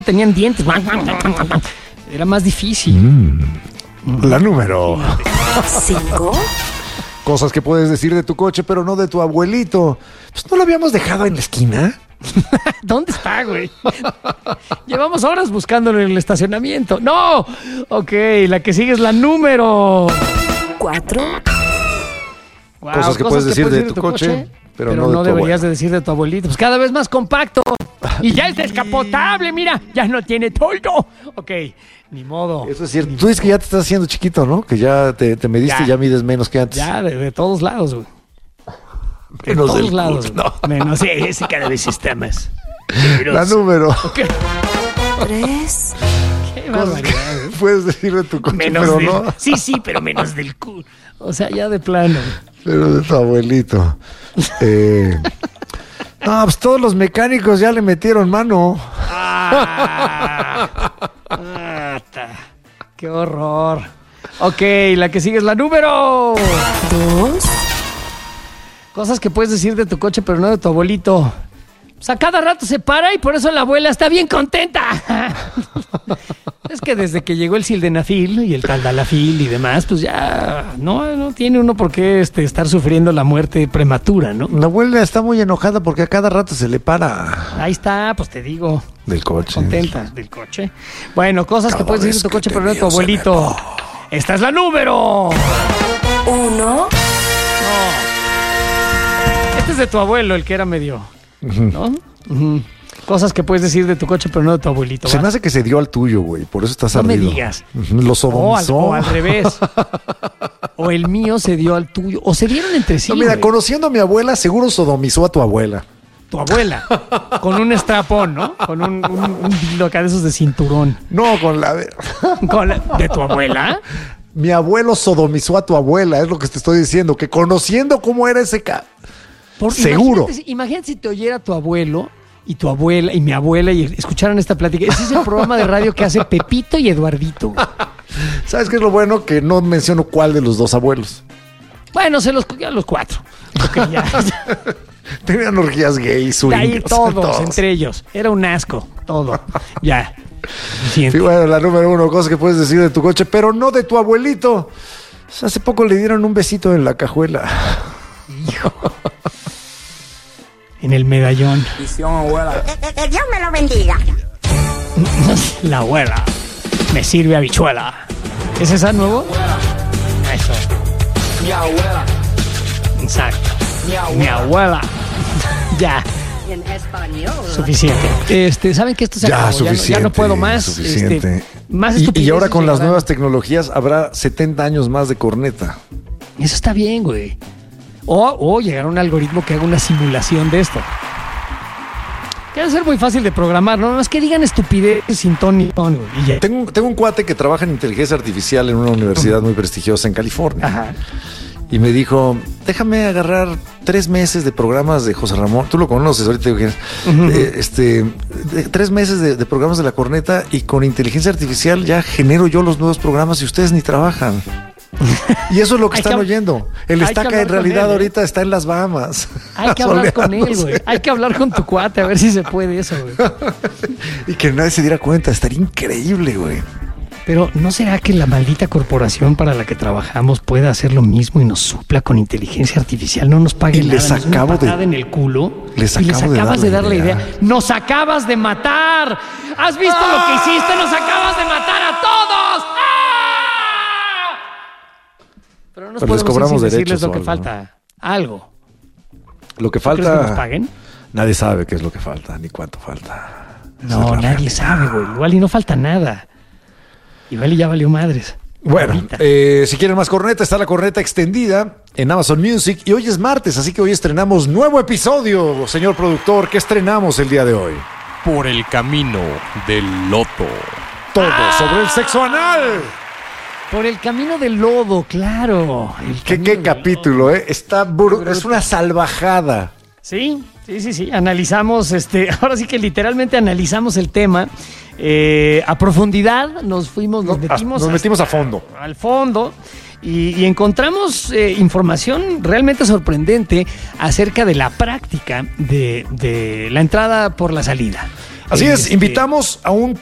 tenían dientes. Era más difícil. La número 5. Cosas que puedes decir de tu coche, pero no de tu abuelito. Pues no lo habíamos dejado en la esquina. ¿Dónde está, güey? Llevamos horas buscándolo en el estacionamiento. ¡No! Ok, la que sigue es la número 4. Wow, Cosas que puedes decir de tu coche, pero no de tu deberías abuelo. de decir de tu abuelito. Pues cada vez más compacto. Y ya es descapotable, mira. Ya no tiene toldo. Ok, ni modo. Eso es cierto. Tú dices que ya te estás haciendo chiquito, ¿no? Que ya te mediste y ya mides menos que antes. Ya, de todos lados, güey. De Menos todos del lados. culo, Güey. Menos, sí, ese cara de sistemas. La número. ¿Qué? 3. Qué barbaridad, güey. Puedes decir de tu coche, Menos pero del... no. Sí, pero menos del culo. O sea, ya de plano. Pero de tu abuelito. No, pues todos los mecánicos ya le metieron mano. Qué horror. Ok, la que sigue es la número 2. Cosas que puedes decir de tu coche, pero no de tu abuelito. O sea, cada rato se para y por eso la abuela está bien contenta. Es que desde que llegó el sildenafil y el taldalafil y demás, pues ya no tiene uno por qué estar sufriendo la muerte prematura, ¿no? La abuela está muy enojada porque a cada rato se le para Ahí está, pues te digo. del coche. Contenta del coche. Bueno, cosas que Cada puedes decir vez de tu que coche, te pero no de tu veo, se me abuelito. Esta es la número. 1. Este es de tu abuelo, el que era medio, ¿no? Ujú. Cosas que puedes decir de tu coche, pero no de tu abuelito. Se ¿va? me hace que se dio al tuyo, güey. Por eso estás No me ardido. digas. Lo sodomizó. O al revés. O el mío se dio al tuyo. O se dieron entre sí. No, mira, güey. conociendo a mi abuela, seguro sodomizó a tu abuela. Tu abuela. Con un strapón, ¿no? Con un dildo acá de esos de cinturón. No, con la... ¿De tu abuela? Mi abuelo sodomizó a tu abuela, es lo que te estoy diciendo. Que conociendo cómo era ese... Seguro. Imagínate si te oyera tu abuelo y tu abuela y mi abuela y escucharan esta plática. Ese es el programa de radio que hace Pepito y Eduardito. Güey. ¿Sabes qué es lo bueno? Que no menciono cuál de los dos abuelos. Bueno, se los cogían los 4. Okay, ya. Tenían orgías gay, swing. Ahí todos, entre ellos. Era un asco, todo. Ya. Sí, bueno, la número 1, cosas que puedes decir de tu coche, pero no de tu abuelito. Hace poco le dieron un besito en la cajuela. Hijo. En el medallón. Que Dios me lo bendiga. La abuela. Me sirve habichuela. ¿Es esa nuevo? Eso. Mi abuela. Exacto. Mi abuela. Mi abuela. Ya. En español. Suficiente. ¿Saben que esto se acabó? Suficiente. Ya no puedo más. Suficiente. Más y estupideces ahora con las llegarán. nuevas tecnologías habrá 70 años más de corneta. Eso está bien, güey. O llegar a un algoritmo que haga una simulación de esto. Que va a ser muy fácil de programar, ¿no? No es que digan estupidez sin ton ni ton, güey. Y ya. Tengo un cuate que trabaja en inteligencia artificial en una universidad muy prestigiosa en California. Ajá. Y me dijo, déjame agarrar 3 meses de programas de José Ramón. Tú lo conoces, ahorita digo quién es. 3 meses de programas de la corneta y con inteligencia artificial ya genero yo los nuevos programas y ustedes ni trabajan. Y eso es lo que están oyendo. El hay que Estaca hablar en con realidad él, ¿eh? ahorita está en las Bahamas. Hay que hablar con él, güey. soleándose. Hay que hablar con tu cuate a ver si se puede eso, güey. Y que nadie se diera cuenta. Estaría increíble, güey. Pero ¿no será que la maldita corporación para la que trabajamos pueda hacer lo mismo y nos supla con inteligencia artificial? No nos pague Y nada. les nos dé una acabo de- patada en el culo. les y les acabo de acabas dar de la dar la idea. idea. ¡Nos acabas de matar! ¿Has visto lo que hiciste? ¡Nos acabas de matar a todos! ¡Ah! Pero no nos Pero les podemos cobramos ir sin decirles derechos lo o que algo, falta. Algo. Lo que ¿Tú crees que falta... nos paguen? Nadie sabe qué es lo que falta, ni cuánto falta. Esa No, es la nadie realidad. sabe, güey. Igual y no falta nada. Igual y ya valió madres. Bueno, Ahorita. si quieren más corneta, está la corneta extendida en Amazon Music. Y hoy es martes, así que hoy estrenamos nuevo episodio, señor productor. ¿Qué estrenamos el día de hoy? Por el camino del loto. Todo sobre el sexo anal. Por el camino del lodo, claro. El ¿Qué camino del capítulo, lodo. eh? Es una salvajada. Sí. Analizamos, ahora sí que literalmente analizamos el tema a profundidad. Nos metimos a fondo. al fondo y encontramos información realmente sorprendente acerca de la práctica de la entrada por la salida. Así es, invitamos a un